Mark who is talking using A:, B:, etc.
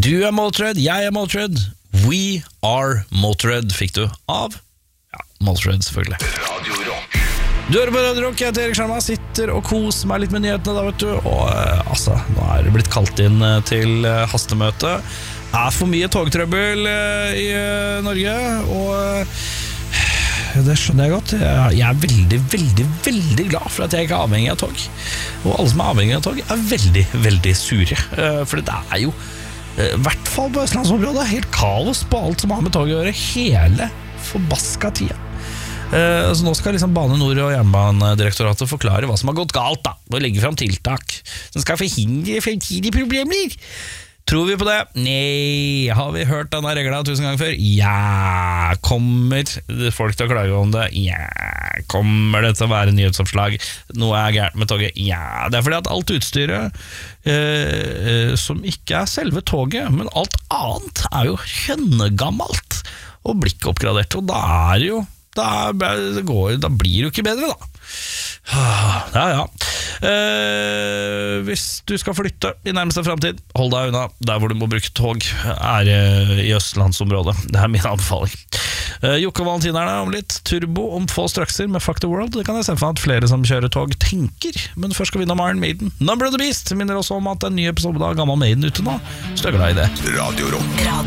A: Du Motörhead, jeg Motörhead. We are Motörhead fikk du av Motörhead selvfølgelig.
B: Radio Rock.
A: Du hører på Radio Rock, jeg heter Erik Sjarma, sitter og koser meg litt med nyhetene da, vet du. Og nå det blitt kalt inn til hastemøte. For mye togtrøbbel i Norge, og det skjønner jeg godt. Jeg veldig, veldig, veldig glad for at jeg ikke avhengig av tog. Og alle som avhengig av tog veldig, veldig sure. For det jo i hvert fall på Østlandsområdet helt kaos på alt som har med tog å gjøre hele forbaska tida. Så nå skal liksom Bane Nor og Jernbanedirektoratet forklare hva som har gått galt da, og legge frem tiltak som skal forhindre fremtidige problemer. Tror vi på det? Nei. Har vi hørt denne regla 1000 ganger før? Ja. Kommer folk til å klage om det? Ja. Kommer det til å være nyhetsoppslag? Noe gærent med toget? Ja. Det fordi at alt utstyret som ikke selve toget, men alt annet jo kjønnegammelt og blir ikke oppgradert. Og da blir det jo ikke bedre da. Hvis du skal flytte i nærmeste fremtid, hold deg unna der hvor du må bruke tog i Østlandsområdet. Det min anbefaling. Jokke og Valentinerne om litt. Turbo om få strakser med Fuck the World. Det kan jeg se for at flere som kjører tog tenker. Men først skal vi innom Iron Maiden. Number of the Beast minner også om at en ny episode av Gammel Maiden ute nå. Så jeg glad i det.
B: Radio Rock.